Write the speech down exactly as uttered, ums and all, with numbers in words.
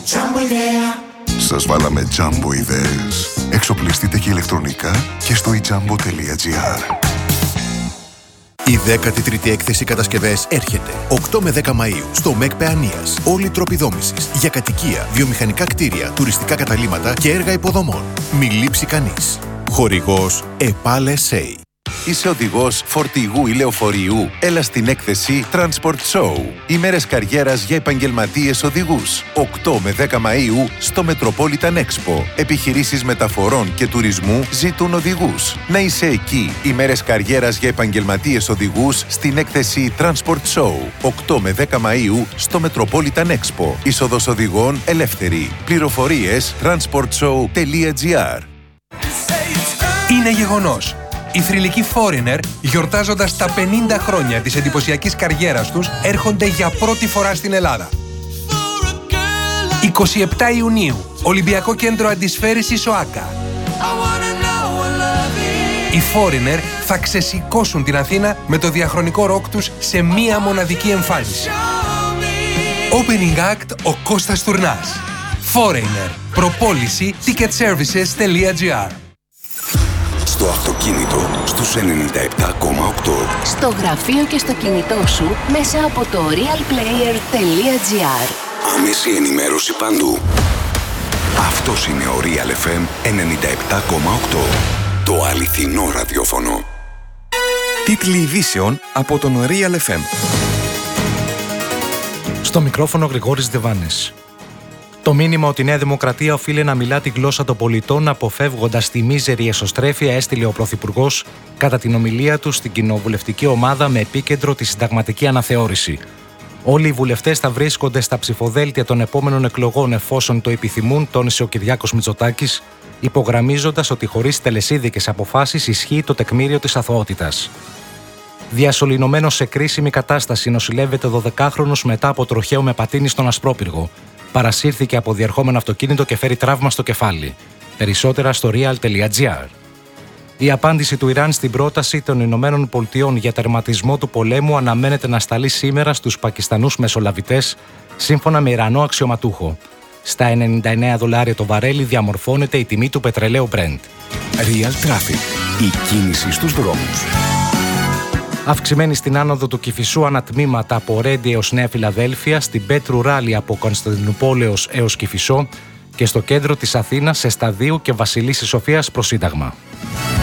Σας βάλαμε Jumbo ιδέες. Εξοπλιστείτε και ηλεκτρονικά και στο e jumbo τελεία gr. Η δέκατη τρίτη έκθεση κατασκευές έρχεται οκτώ με δέκα Μαΐου στο ΜΕΚ Παιανίας. Όλοι οι τρόποι δόμησης για κατοικία, βιομηχανικά κτίρια, τουριστικά καταλύματα και έργα υποδομών. Μη λείψει κανείς. Χορηγός ΕΠΑΛ ες έι. Είσαι οδηγός φορτηγού ή λεωφορείου? Έλα στην έκθεση Transport Show. Ημέρες καριέρας για επαγγελματίες οδηγούς. οκτώ με δέκα Μαΐου στο Metropolitan Expo. Επιχειρήσεις μεταφορών και τουρισμού ζητούν οδηγούς. Να είσαι εκεί. Ημέρες καριέρας για επαγγελματίες οδηγούς στην έκθεση Transport Show. οκτώ με δέκα Μαΐου στο Metropolitan Expo. Είσοδος οδηγών ελεύθερη. Πληροφορίες transport show τελεία gr. Είναι γεγονός. Οι θρυλικοί Foreigner, γιορτάζοντας τα πενήντα χρόνια της εντυπωσιακής καριέρας τους, έρχονται για πρώτη φορά στην Ελλάδα. είκοσι επτά Ιουνίου, Ολυμπιακό Κέντρο Αντισφαίρησης ΟΑΚΑ. Οι Foreigner θα ξεσηκώσουν την Αθήνα με το διαχρονικό ροκ τους σε μία μοναδική εμφάνιση. Opening act ο Κώστας Τουρνάς. Foreigner. Προπόληση ticket services τελεία gr. Στο αυτοκίνητο στους ενενήντα επτά κόμμα οκτώ. Στο γραφείο και στο κινητό σου μέσα από το real player τελεία gr. Άμεση ενημέρωση παντού. Αυτός είναι ο Real εφ εμ ενενήντα επτά κόμμα οκτώ. Το αληθινό ραδιόφωνο. Τίτλοι ειδήσεων από τον Real εφ εμ. Στο μικρόφωνο Γρηγόρης Δεβάνης. Το μήνυμα ότι η Νέα Δημοκρατία οφείλει να μιλά τη γλώσσα των πολιτών, αποφεύγοντας τη μίζερη εσωστρέφεια, έστειλε ο Πρωθυπουργός κατά την ομιλία του στην κοινοβουλευτική ομάδα με επίκεντρο τη συνταγματική αναθεώρηση. Όλοι οι βουλευτές θα βρίσκονται στα ψηφοδέλτια των επόμενων εκλογών εφόσον το επιθυμούν, τόνισε ο Κυριάκος Μητσοτάκης, υπογραμμίζοντας ότι χωρίς τελεσίδικες αποφάσεις ισχύει το τεκμήριο της αθωότητας. Διασωληνωμένος σε κρίσιμη κατάσταση νοσηλεύεται δωδεκάχρονος μετά από τροχαίο με πατίνι στον Ασπρόπυργο. Παρασύρθηκε από διερχόμενο αυτοκίνητο και φέρει τραύμα στο κεφάλι. Περισσότερα στο real τελεία gr. Η απάντηση του Ιράν στην πρόταση των Ηνωμένων Πολιτειών για τερματισμό του πολέμου αναμένεται να σταλεί σήμερα στους Πακιστανούς μεσολαβητές, σύμφωνα με Ιρανό αξιωματούχο. Στα ενενήντα εννέα δολάρια το βαρέλι διαμορφώνεται η τιμή του πετρελαίου Brent. Real Traffic. Η κίνηση στους δρόμους. Αυξημένη στην άνοδο του Κηφισού ανατμήματα από Ρέντι έως Νέα Φιλαδέλφια, στην Πέτρου Ράλι από Κωνσταντινούπολεως έως Κηφισό και στο κέντρο της Αθήνας σε Σταδίου και Βασιλίσσης Σοφίας προς Σύνταγμα.